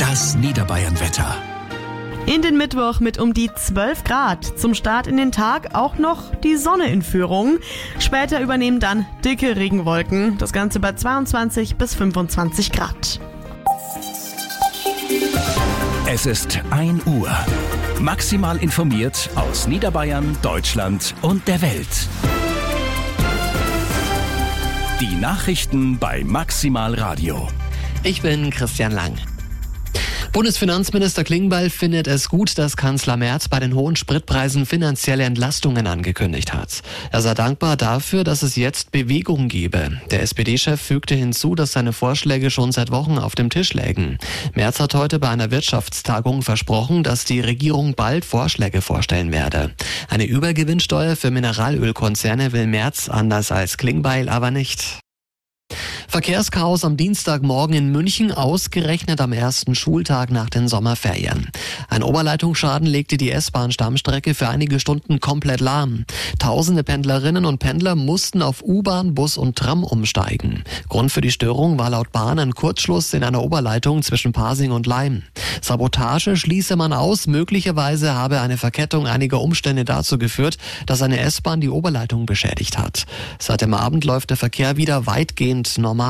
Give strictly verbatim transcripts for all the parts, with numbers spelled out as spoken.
Das Niederbayern-Wetter. In den Mittwoch mit um die zwölf Grad. Zum Start in den Tag auch noch die Sonne in Führung. Später übernehmen dann dicke Regenwolken. Das Ganze bei zweiundzwanzig bis fünfundzwanzig Grad. Es ist ein Uhr. Maximal informiert aus Niederbayern, Deutschland und der Welt. Die Nachrichten bei Maximal Radio. Ich bin Christian Lang. Bundesfinanzminister Klingbeil findet es gut, dass Kanzler Merz bei den hohen Spritpreisen finanzielle Entlastungen angekündigt hat. Er sei dankbar dafür, dass es jetzt Bewegung gebe. Der S P D-Chef fügte hinzu, dass seine Vorschläge schon seit Wochen auf dem Tisch lägen. Merz hat heute bei einer Wirtschaftstagung versprochen, dass die Regierung bald Vorschläge vorstellen werde. Eine Übergewinnsteuer für Mineralölkonzerne will Merz anders als Klingbeil aber nicht. Verkehrschaos am Dienstagmorgen in München, ausgerechnet am ersten Schultag nach den Sommerferien. Ein Oberleitungsschaden legte die S-Bahn-Stammstrecke für einige Stunden komplett lahm. Tausende Pendlerinnen und Pendler mussten auf U-Bahn, Bus und Tram umsteigen. Grund für die Störung war laut Bahn ein Kurzschluss in einer Oberleitung zwischen Pasing und Laim. Sabotage schließe man aus, möglicherweise habe eine Verkettung einiger Umstände dazu geführt, dass eine S-Bahn die Oberleitung beschädigt hat. Seit dem Abend läuft der Verkehr wieder weitgehend normal.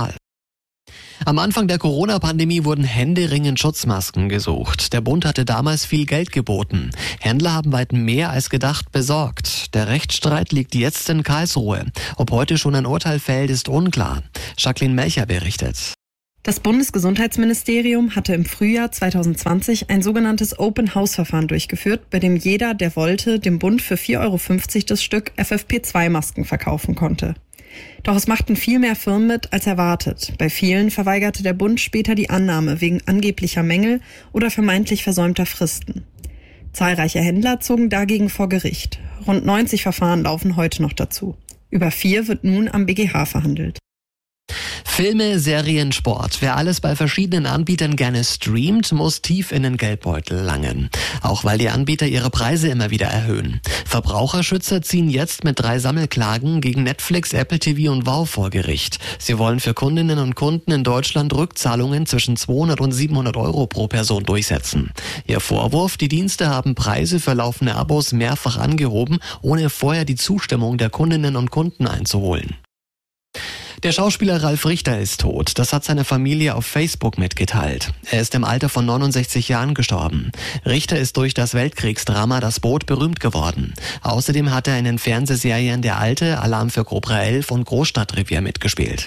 Am Anfang der Corona-Pandemie wurden händeringend Schutzmasken gesucht. Der Bund hatte damals viel Geld geboten. Händler haben weit mehr als gedacht besorgt. Der Rechtsstreit liegt jetzt in Karlsruhe. Ob heute schon ein Urteil fällt, ist unklar. Jacqueline Melcher berichtet. Das Bundesgesundheitsministerium hatte im Frühjahr zweitausendzwanzig ein sogenanntes Open-House-Verfahren durchgeführt, bei dem jeder, der wollte, dem Bund für vier Euro fünfzig das Stück F F P zwei Masken verkaufen konnte. Doch es machten viel mehr Firmen mit als erwartet. Bei vielen verweigerte der Bund später die Annahme wegen angeblicher Mängel oder vermeintlich versäumter Fristen. Zahlreiche Händler zogen dagegen vor Gericht. Rund neunzig Verfahren laufen heute noch dazu. Über vier wird nun am B G H verhandelt. Filme, Serien, Sport. Wer alles bei verschiedenen Anbietern gerne streamt, muss tief in den Geldbeutel langen. Auch weil die Anbieter ihre Preise immer wieder erhöhen. Verbraucherschützer ziehen jetzt mit drei Sammelklagen gegen Netflix, Apple T V und Wow vor Gericht. Sie wollen für Kundinnen und Kunden in Deutschland Rückzahlungen zwischen zweihundert und siebenhundert Euro pro Person durchsetzen. Ihr Vorwurf, die Dienste haben Preise für laufende Abos mehrfach angehoben, ohne vorher die Zustimmung der Kundinnen und Kunden einzuholen. Der Schauspieler Ralf Richter ist tot. Das hat seine Familie auf Facebook mitgeteilt. Er ist im Alter von neunundsechzig Jahren gestorben. Richter ist durch das Weltkriegsdrama Das Boot berühmt geworden. Außerdem hat er in den Fernsehserien Der Alte, Alarm für Cobra elf und Großstadtrevier mitgespielt.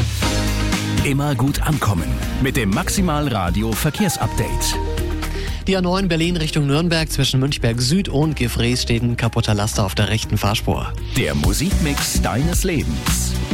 Immer gut ankommen mit dem Maximal Radio Verkehrsupdate. Die A neun Berlin Richtung Nürnberg zwischen Münchberg Süd und Gefrees steht ein kaputter Laster auf der rechten Fahrspur. Der Musikmix deines Lebens.